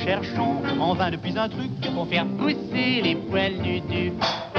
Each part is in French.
cherchons en vain depuis un truc pour faire pousser les poils du duc.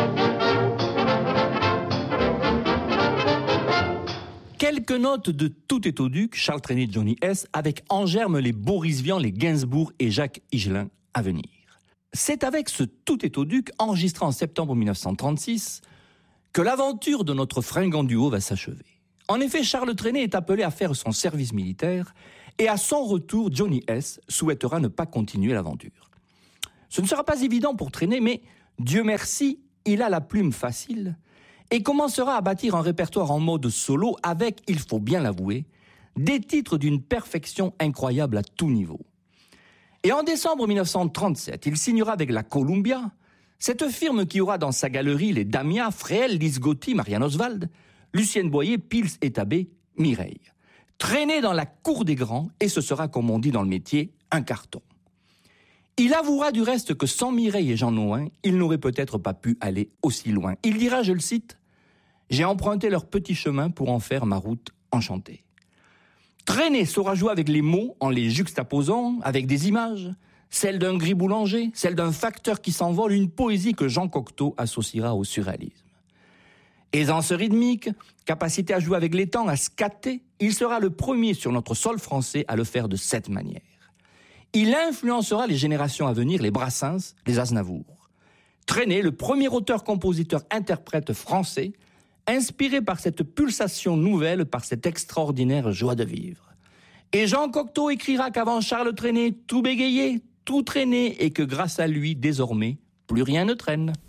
Quelques notes de Tout est au Duc, Charles Trenet, Johnny S, avec en germe les Boris Vian, les Gainsbourg et Jacques Higelin à venir. C'est avec ce Tout est au Duc, enregistré en septembre 1936, que l'aventure de notre fringant duo va s'achever. En effet, Charles Trenet est appelé à faire son service militaire et à son retour, Johnny S souhaitera ne pas continuer l'aventure. Ce ne sera pas évident pour Trenet, mais Dieu merci, il a la plume facile et commencera à bâtir un répertoire en mode solo avec, il faut bien l'avouer, des titres d'une perfection incroyable à tout niveau. Et en décembre 1937, il signera avec la Columbia, cette firme qui aura dans sa galerie les Damia, Fréhel, Lise Gotti, Marianne Oswald, Lucienne Boyer, Pils et Tabé, Mireille. Traîné dans la cour des grands, et ce sera, comme on dit dans le métier, un carton. Il avouera du reste que sans Mireille et Jean Nouin, il n'aurait peut-être pas pu aller aussi loin. Il dira, je le cite, « J'ai emprunté leur petit chemin pour en faire ma route enchantée ». Trenet saura jouer avec les mots en les juxtaposant avec des images, celle d'un gris boulanger, celle d'un facteur qui s'envole, une poésie que Jean Cocteau associera au surréalisme. Aisance rythmique, capacité à jouer avec les temps, à scatter, il sera le premier sur notre sol français à le faire de cette manière. Il influencera les générations à venir, les Brassens, les Aznavour. Trenet, le premier auteur-compositeur-interprète français, inspiré par cette pulsation nouvelle, par cette extraordinaire joie de vivre. Et Jean Cocteau écrira qu'avant Charles Trenet, tout bégayait, tout traînait, et que grâce à lui, désormais, plus rien ne traîne.